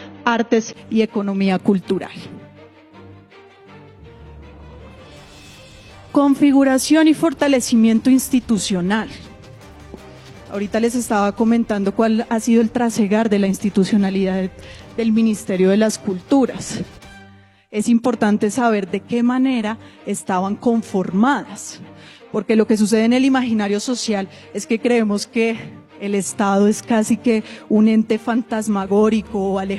artes y economía cultural. Configuración y fortalecimiento institucional. Ahorita les estaba comentando cuál ha sido el trasegar de la institucionalidad del Ministerio de las Culturas. Es importante saber de qué manera estaban conformadas, porque lo que sucede en el imaginario social es que creemos que el Estado es casi que un ente fantasmagórico o alejado